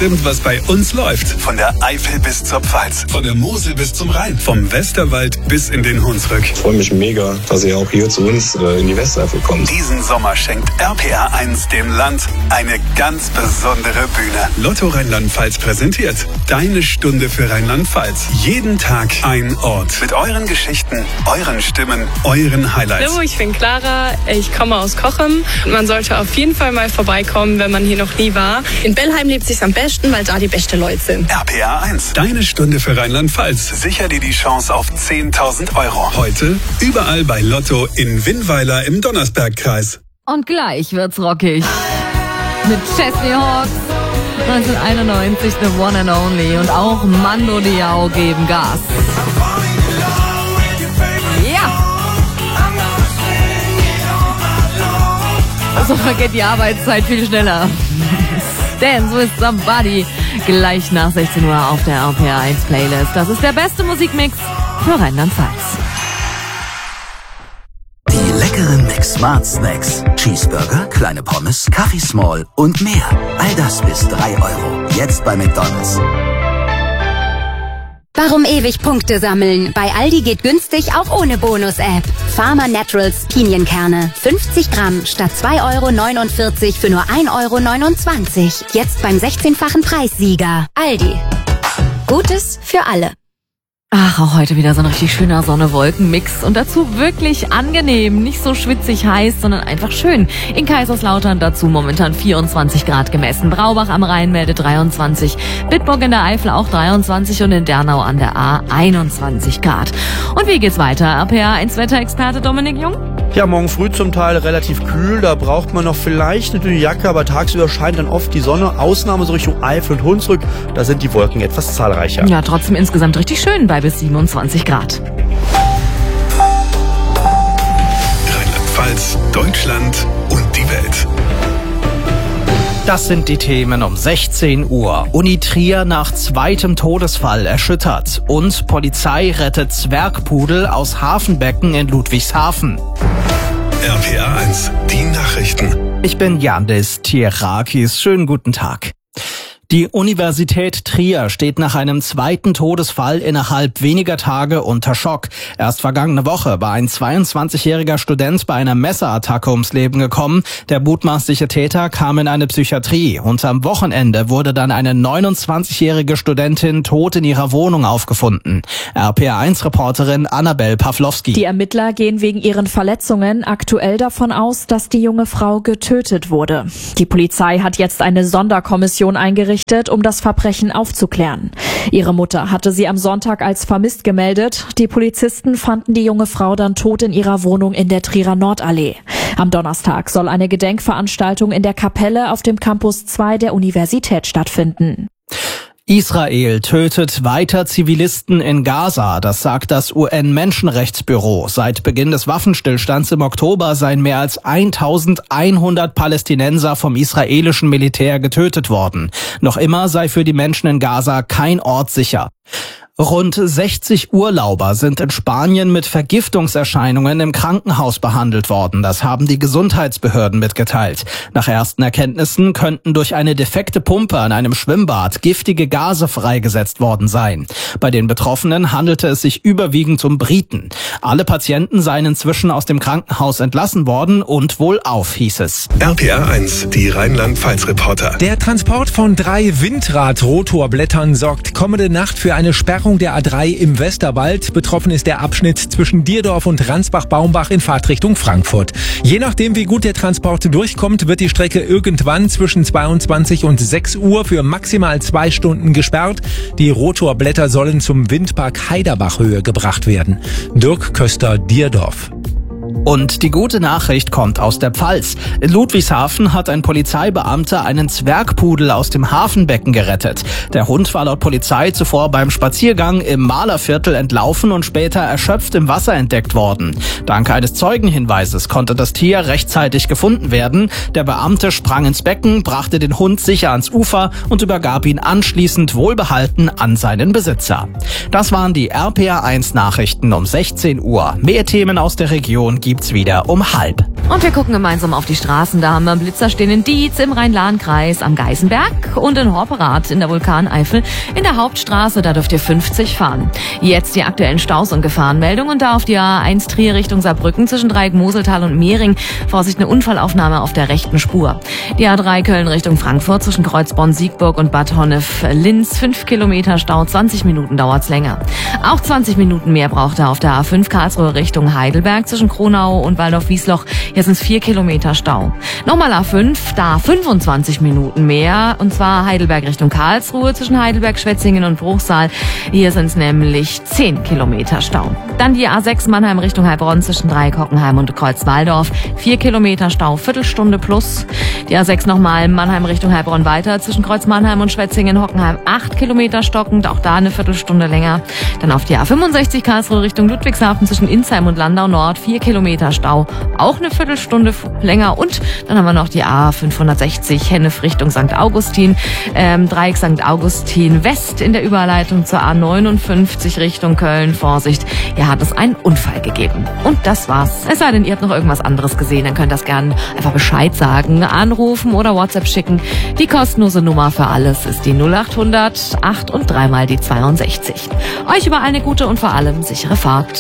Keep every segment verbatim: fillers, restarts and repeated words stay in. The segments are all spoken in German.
bestimmt, was bei uns läuft. Von der Eifel bis zur Pfalz, von der Mosel bis zum Rhein, vom Westerwald bis in den Hunsrück. Ich freue mich mega, dass ihr auch hier zu uns äh, in die Westeifel kommt. Diesen Sommer schenkt R P R eins dem Land eine ganz besondere Bühne. Lotto Rheinland-Pfalz präsentiert Deine Stunde für Rheinland-Pfalz. Jeden Tag ein Ort. Mit euren Geschichten, euren Stimmen, euren Highlights. Hallo, ich bin Clara, ich komme aus Cochem. Man sollte auf jeden Fall mal vorbeikommen, wenn man hier noch nie war. In Bellheim lebt sich's am besten, weil da die beste Leute sind. R P R eins. Deine Stunde für Rheinland-Pfalz. Sicher dir die Chance auf zehntausend Euro. Heute überall bei Lotto in Winnweiler im Donnersbergkreis. Und gleich wird's rockig. Mit Chesney Hawks, neunzehnhunderteinundneunzig The One and Only, und auch Mando Diao geben Gas. Ja! So vergeht die Arbeitszeit viel schneller. Dance with Somebody. Gleich nach sechzehn Uhr auf der R P R eins Playlist. Das ist der beste Musikmix für Rheinland-Pfalz. Die leckeren Mix-Smart Snacks. Cheeseburger, kleine Pommes, Kaffee Small und mehr. All das bis drei Euro. Jetzt bei McDonald's. Warum ewig Punkte sammeln? Bei Aldi geht günstig auch ohne Bonus-App. Farmer Naturals Pinienkerne. fünfzig Gramm statt zwei Euro neunundvierzig für nur ein Euro neunundzwanzig. Jetzt beim sechzehnfachen Preissieger. Aldi. Gutes für alle. Ach, auch heute wieder so ein richtig schöner Sonne-Wolken-Mix und dazu wirklich angenehm, nicht so schwitzig heiß, sondern einfach schön. In Kaiserslautern dazu momentan vierundzwanzig Grad gemessen, Braubach am Rhein meldet dreiundzwanzig, Bitburg in der Eifel auch dreiundzwanzig und in Dernau an der A einundzwanzig Grad. Und wie geht's weiter? R P R eins Wetterexperte Dominik Jung? Ja, morgen früh zum Teil relativ kühl, da braucht man noch vielleicht eine dünne Jacke, aber tagsüber scheint dann oft die Sonne, Ausnahme so Richtung Eifel und Hunsrück, da sind die Wolken etwas zahlreicher. Ja, trotzdem insgesamt richtig schön bei bis siebenundzwanzig Grad. Rheinland-Pfalz, Deutschland und die Welt. Das sind die Themen um sechzehn Uhr. Uni Trier nach zweitem Todesfall erschüttert. Und Polizei rettet Zwergpudel aus Hafenbecken in Ludwigshafen. R P R eins, die Nachrichten. Ich bin Yandis Tierakis. Schönen guten Tag. Die Universität Trier steht nach einem zweiten Todesfall innerhalb weniger Tage unter Schock. Erst vergangene Woche war ein zweiundzwanzigjähriger Student bei einer Messerattacke ums Leben gekommen. Der mutmaßliche Täter kam in eine Psychiatrie und am Wochenende wurde dann eine neunundzwanzigjährige Studentin tot in ihrer Wohnung aufgefunden. R P R eins Reporterin Annabel Pawlowski. Die Ermittler gehen wegen ihren Verletzungen aktuell davon aus, dass die junge Frau getötet wurde. Die Polizei hat jetzt eine Sonderkommission eingerichtet, um das Verbrechen aufzuklären. Ihre Mutter hatte sie am Sonntag als vermisst gemeldet. Die Polizisten fanden die junge Frau dann tot in ihrer Wohnung in der Trierer Nordallee. Am Donnerstag soll eine Gedenkveranstaltung in der Kapelle auf dem Campus zwei der Universität stattfinden. Israel tötet weiter Zivilisten in Gaza, das sagt das U N-Menschenrechtsbüro. Seit Beginn des Waffenstillstands im Oktober seien mehr als eintausendeinhundert Palästinenser vom israelischen Militär getötet worden. Noch immer sei für die Menschen in Gaza kein Ort sicher. Rund sechzig Urlauber sind in Spanien mit Vergiftungserscheinungen im Krankenhaus behandelt worden. Das haben die Gesundheitsbehörden mitgeteilt. Nach ersten Erkenntnissen könnten durch eine defekte Pumpe an einem Schwimmbad giftige Gase freigesetzt worden sein. Bei den Betroffenen handelte es sich überwiegend um Briten. Alle Patienten seien inzwischen aus dem Krankenhaus entlassen worden und wohlauf, hieß es. R P R eins, die Rheinland-Pfalz-Reporter. Der Transport von drei Windrad-Rotorblättern sorgt kommende Nacht für eine Sperrung der A drei im Westerwald. Betroffen ist der Abschnitt zwischen Dierdorf und Ransbach-Baumbach in Fahrtrichtung Frankfurt. Je nachdem, wie gut der Transport durchkommt, wird die Strecke irgendwann zwischen zweiundzwanzig und sechs Uhr für maximal zwei Stunden gesperrt. Die Rotorblätter sollen zum Windpark Heiderbachhöhe gebracht werden. Dirk Köster, Dierdorf. Und die gute Nachricht kommt aus der Pfalz. In Ludwigshafen hat ein Polizeibeamter einen Zwergpudel aus dem Hafenbecken gerettet. Der Hund war laut Polizei zuvor beim Spaziergang im Malerviertel entlaufen und später erschöpft im Wasser entdeckt worden. Dank eines Zeugenhinweises konnte das Tier rechtzeitig gefunden werden. Der Beamte sprang ins Becken, brachte den Hund sicher ans Ufer und übergab ihn anschließend wohlbehalten an seinen Besitzer. Das waren die R P R eins Nachrichten um sechzehn Uhr. Mehr Themen aus der Region gibt's wieder um halb. Und wir gucken gemeinsam auf die Straßen. Da haben wir Blitzer stehen in Dietz im Rhein-Lahn-Kreis, am Geißenberg und in Horperath in der Vulkaneifel. In der Hauptstraße, da dürft ihr fünfzig fahren. Jetzt die aktuellen Staus- und Gefahrenmeldungen. Da auf die A eins Trier Richtung Saarbrücken zwischen Dreieck Moseltal und Mehring. Vorsicht, eine Unfallaufnahme auf der rechten Spur. Die A drei Köln Richtung Frankfurt zwischen Kreuzborn, Siegburg und Bad Honnef-Linz. fünf Kilometer Stau, zwanzig Minuten dauert's länger. Auch zwanzig Minuten mehr braucht er auf der A fünf Karlsruhe Richtung Heidelberg zwischen Kronau und Waldorf-Wiesloch. Hier sind es vier Kilometer Stau. Nochmal A fünf, da fünfundzwanzig Minuten mehr. Und zwar Heidelberg Richtung Karlsruhe zwischen Heidelberg, Schwetzingen und Bruchsal. Hier sind es nämlich zehn Kilometer Stau. Dann die A sechs Mannheim Richtung Heilbronn zwischen Dreieck Hockenheim und Kreuzwaldorf. vier Kilometer Stau, Viertelstunde plus. Die A sechs nochmal Mannheim Richtung Heilbronn weiter zwischen Kreuz Mannheim und Schwetzingen Hockenheim. acht Kilometer stockend, auch da eine Viertelstunde länger. Dann auf die A fünfundsechzig Karlsruhe Richtung Ludwigshafen zwischen Insheim und Landau Nord. vier Kilometer Stau, auch eine Viertelstunde länger. Und dann haben wir noch die A fünfhundertsechzig Hennef Richtung Sankt Augustin. Ähm, Dreieck Sankt Augustin West in der Überleitung zur A neunundfünfzig Richtung Köln. Vorsicht, hier hat es einen Unfall gegeben. Und das war's. Es sei denn, ihr habt noch irgendwas anderes gesehen, dann könnt ihr das gerne einfach Bescheid sagen, anrufen oder WhatsApp schicken. Die kostenlose Nummer für alles ist die null acht hundert acht und dreimal die zweiundsechzig. Euch überall eine gute und vor allem sichere Fahrt.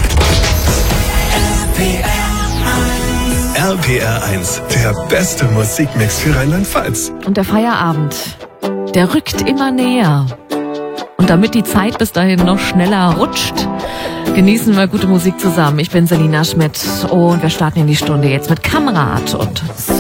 R P R eins, der beste Musikmix für Rheinland-Pfalz. Und der Feierabend, der rückt immer näher. Und damit die Zeit bis dahin noch schneller rutscht, genießen wir gute Musik zusammen. Ich bin Selina Schmidt und wir starten in die Stunde jetzt mit Kamrat und